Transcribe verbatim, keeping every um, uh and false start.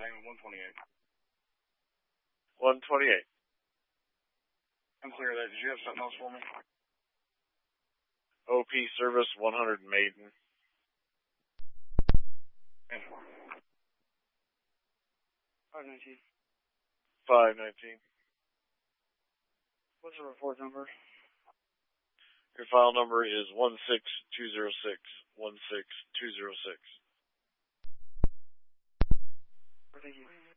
Hang on, one twenty-eight. one twenty-eight. I'm clear of that. Did you have something else for me? O P service one hundred Maiden. And five nineteen. five nineteen. What's the report number? Your file number is one six two zero six. one six two zero six. Thank you.